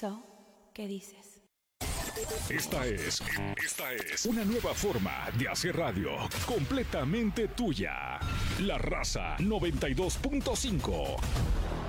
So, ¿qué dices? Esta es una nueva forma de hacer radio completamente tuya. La Raza 92.5.